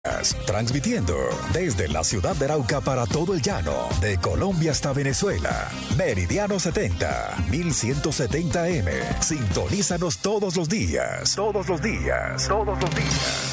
Transmitiendo desde la ciudad de Arauca para todo el llano, de Colombia hasta Venezuela. Meridiano 70, 1170M. Sintonízanos todos los días. Todos los días. Todos los días.